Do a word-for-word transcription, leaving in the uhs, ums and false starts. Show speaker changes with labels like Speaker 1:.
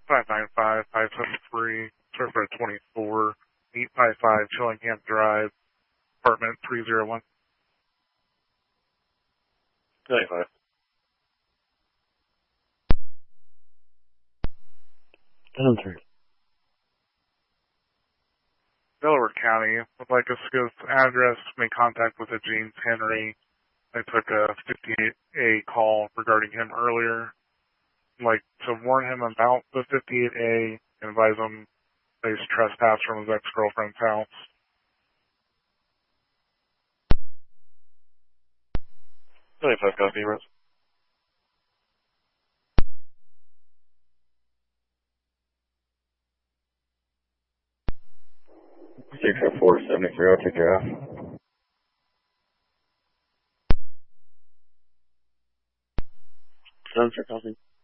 Speaker 1: five nine five, five seven three, Surfer twenty-four, eight five five, Chillingham Drive, apartment three oh one.
Speaker 2: ninety-five.
Speaker 3: ten three.
Speaker 1: Delaware County would like us to give address, make contact with a James Henry. I took a fifty-eight A call regarding him earlier. I'd like to warn him about the fifty-eight A and advise him that he's trespassed from his ex-girlfriend's house.
Speaker 2: ninety-five copy, Rose.
Speaker 4: six oh four seventy-three, I'll take you off.
Speaker 2: Sounds for copy.